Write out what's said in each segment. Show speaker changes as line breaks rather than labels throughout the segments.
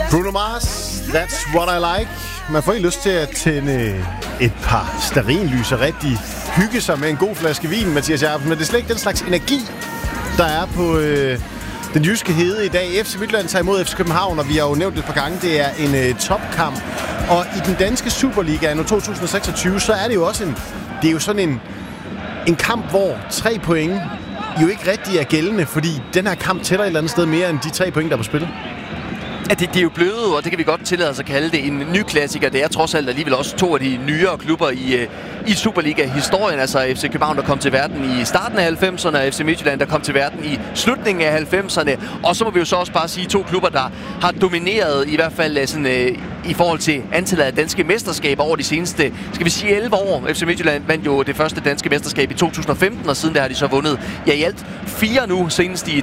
Bruno Mars, That's What I Like. Man får ikke lyst til at tænde et par stearinlys og rigtig hygge sig med en god flaske vin, Mathias Jacobsen. Men det er slet ikke den slags energi, der er på den jyske hede i dag. FC Midtjylland tager imod FC København, og vi har jo nævnt det et par gange. Det er en topkamp. Og i den danske Superliga nu 2026, så er det jo også det er jo sådan en kamp, hvor 3 point jo ikke rigtig er gældende, fordi den her kamp tæller et eller andet sted mere end de 3 point, der er på spil.
Ja, det er jo blevet, og det kan vi godt tillade os at kalde det, en ny klassiker. Det er trods alt alligevel også 2 af de nyere klubber i Superliga-historien. Altså FC København, der kom til verden i starten af 90'erne, og FC Midtjylland, der kom til verden i slutningen af 90'erne. Og så må vi jo så også bare sige 2 klubber, der har domineret, i hvert fald sådan, i forhold til antallet af danske mesterskaber over de seneste, skal vi sige 11 år. FC Midtjylland vandt jo det første danske mesterskab i 2015, og siden der har de så vundet i alt 4 nu, senest i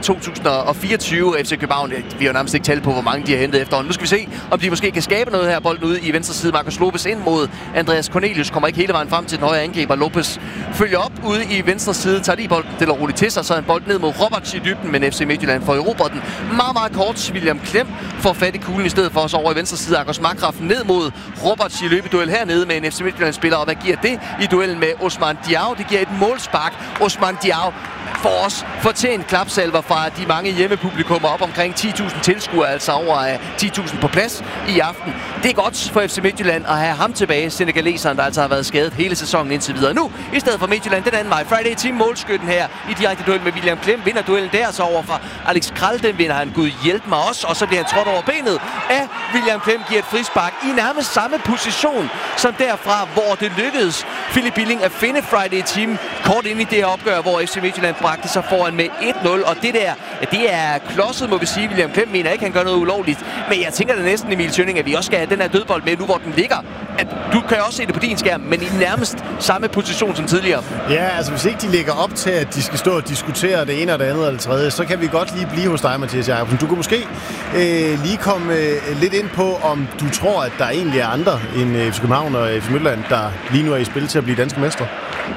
2024. FC København, vi har jo nærmest ikke talt på, hvor mange de har hentet efterhånden. Nu skal vi se, om de måske kan skabe noget her. Bolden ude i venstre side. Marcus Lopez ind mod Andreas Cornelius. Kommer ikke hele vejen frem til den højre angriber. Lopez følger op ude i venstre side. Tager lige bolden stille roligt til sig. Så en bold ned mod Roberts i dybden. Men FC Midtjylland får erobret den meget, meget kort. William Klem får fat i kuglen i stedet for os over i venstre side. Agus Makraf ned mod Roberts i løbeduel hernede med en FC Midtjylland-spiller. Og hvad giver det i duellen med Osman Diao? Det giver et målspark. Osman Diao får også fortjent klapsalver fra de mange hjemmepublikummer, op omkring 10.000 tilskuere, altså over 10.000 på plads i aften. Det er godt for FC Midtjylland at have ham tilbage, senegaleseren, der altså har været skadet hele sæsonen indtil videre. Nu, i stedet for Midtjylland, den anden vej. Friday Team målskytten her i direkte duel med William Klem. Vinder duellen der, så over fra Alex Kral. Den vinder han, Gud hjælp mig også, og så bliver han trådt over benet af William Klem, giver et frispark i nærmest samme position som derfra, hvor det lykkedes Philip Billing at finde Friday Team kort ind i det her opgør, hvor FC Midtjylland bragte sig foran med 1-0, og det er klodset, må vi sige. William Klem mener ikke, han gør noget ulovligt, men jeg tænker det næsten, Emil Tønning, at vi også skal have den her dødbold med nu, hvor den ligger. At du kan også se det på din skærm, men i nærmest samme position som tidligere. Ja,
altså hvis ikke de lægger op til, at de skal stå og diskutere det ene og det andet og det tredje, så kan vi godt lige blive hos dig, Mathias Jacobsen. Du kan måske lige komme lidt ind på, om du tror, at der egentlig er andre end FC København og FC Midtjylland, der lige nu er i spil til at blive danske mestre.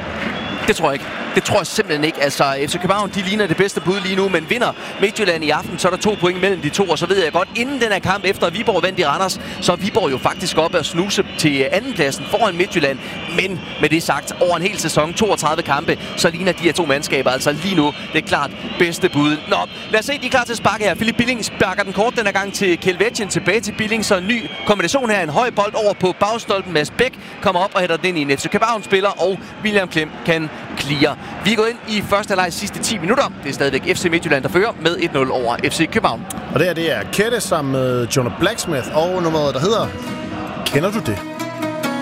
Det tror jeg ikke. Det tror jeg simpelthen ikke. Altså, FC København, de ligner det bedste bud lige nu, men vinder Midtjylland i aften, så er der 2 point mellem de to, og så ved jeg godt, inden den her kamp, efter at Viborg vandt i Randers, så er Viborg jo faktisk oppe at snuse til andenpladsen foran Midtjylland. Men med det sagt, over en hel sæson, 32 kampe, så ligner de her 2 mandskaber altså lige nu det er klart bedste bud. Nå, lad os se, de er klar til at sparke her. Philip Billing sparker den kort den her gang til Kjeld tilbage til Billing, så en ny kombination her. En høj bold over på bagstolpen. Mads Bæk kommer op og hætter den ind i en FC København-spiller, og William Klem kan clear. Vi er gået ind i første halvleg sidste 10 minutter. Det er stadigvæk FC Midtjylland, der fører med 1-0 over FC København.
Og det er Kette sammen med Jonah Blacksmith og nummeret, der hedder Kender du det?